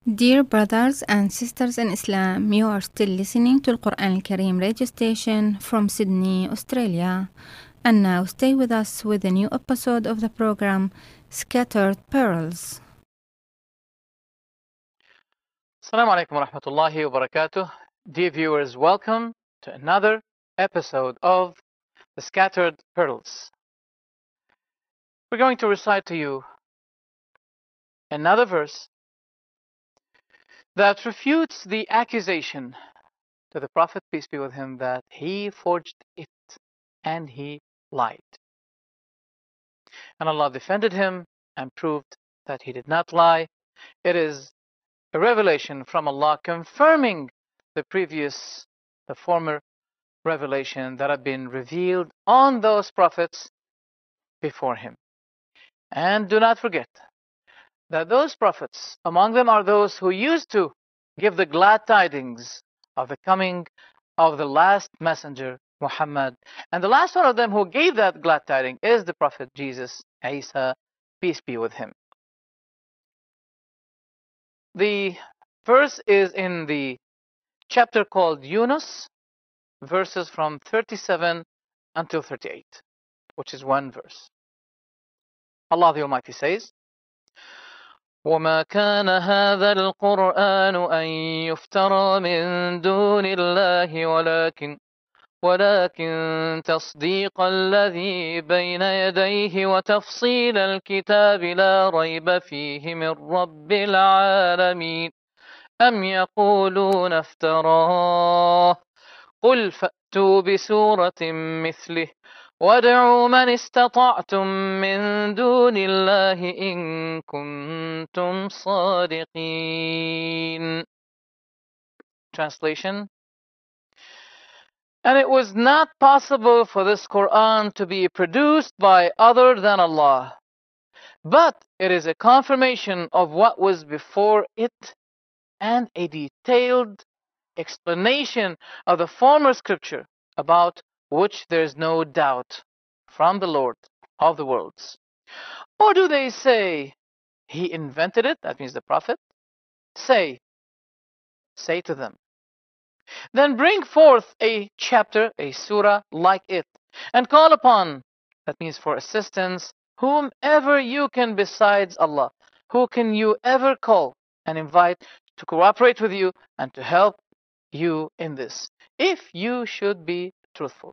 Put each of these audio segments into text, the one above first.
Dear brothers and sisters in Islam, you are still listening to Al-Quran Al-Kareem radio station from Sydney, Australia. And now stay with us with a new episode of the program, Scattered Pearls. Assalamu alaikum wa rahmatullahi wa barakatuh. Dear viewers, welcome to another episode of The Scattered Pearls. We're going to recite to you another verse that refutes the accusation to the Prophet, peace be with him, that he forged it and he lied. And Allah defended him and proved that he did not lie. It is a revelation from Allah confirming the former revelation that had been revealed on those prophets before him. And do not forget that those prophets, among them are those who used to give the glad tidings of the coming of the last messenger, Muhammad. And the last one of them who gave that glad tidings is the Prophet Jesus, Isa, peace be with him. The verse is in the chapter called Yunus, verses from 37 until 38, which is one verse. Allah the Almighty says, وَمَا كَانَ هَذَا الْقُرْآنُ أَن يُفْتَرَى مِن دُونِ اللَّهِ ولكن تصديق الذي بين يديه وتفصيل الكتاب لا ريب فيه من رب العالمين أم يقولون افتراه قل فأتوا بسورة مثله وادعوا من استطعتم من دون الله إن كنتم صادقين. Translation. And it was not possible for this Quran to be produced by other than Allah, but it is a confirmation of what was before it and a detailed explanation of the former scripture about which there is no doubt from the Lord of the worlds. Or do they say he invented it? That means the Prophet. Say to them, then bring forth a chapter, a surah like it, and call upon, that means for assistance, whomever you can besides Allah. Who can you ever call and invite to cooperate with you and to help you in this, if you should be truthful?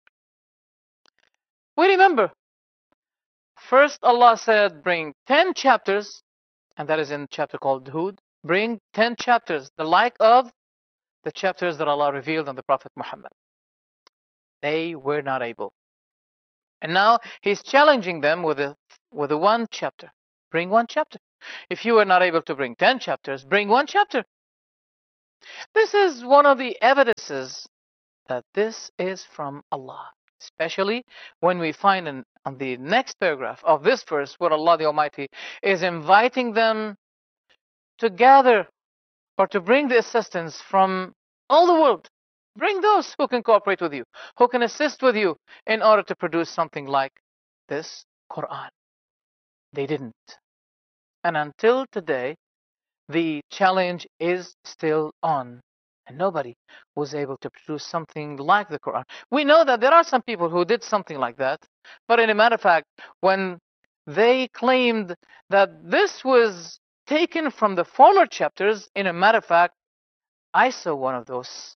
We remember, first Allah said, bring 10 chapters, and that is in chapter called Hud. Bring 10 chapters, the like of the chapters that Allah revealed on the Prophet Muhammad. They were not able. And now he's challenging them with a one chapter. Bring one chapter. If you were not able to bring 10 chapters, bring one chapter. This is one of the evidences that this is from Allah. Especially when we find on the next paragraph of this verse where Allah the Almighty is inviting them to gather or to bring the assistance from all the world. Bring those who can cooperate with you, who can assist with you in order to produce something like this Quran. They didn't. And until today, the challenge is still on. And nobody was able to produce something like the Quran. We know that there are some people who did something like that. But in a matter of fact, when they claimed that this was taken from the former chapters, in a matter of fact, I saw one of those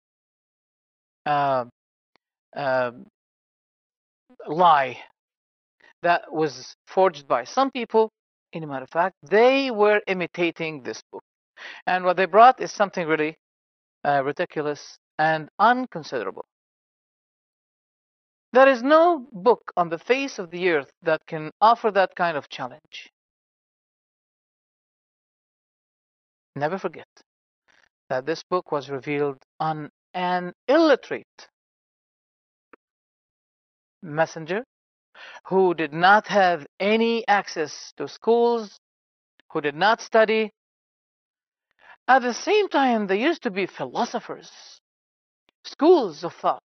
lie that was forged by some people. In a matter of fact, they were imitating this book. And what they brought is something really ridiculous and unconsiderable. There is no book on the face of the earth that can offer that kind of challenge. Never forget that this book was revealed on an illiterate messenger who did not have any access to schools, who did not study. At the same time, there used to be philosophers, schools of thought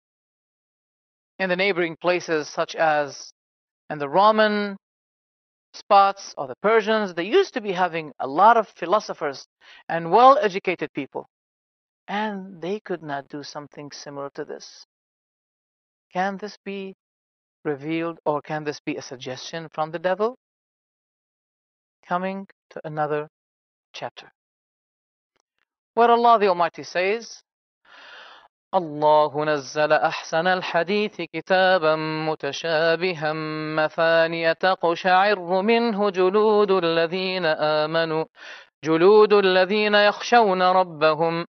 in the neighboring places, such as in the Roman spots, or the Persians, they used to be having a lot of philosophers and well-educated people. And they could not do something similar to this. Can this be revealed, or can this be a suggestion from the devil? Coming to another chapter, where Allah the Almighty says, الله نزل أحسن الحديث كتابا متشابها مثانية تقشعر منه جلود الذين يخشون ربهم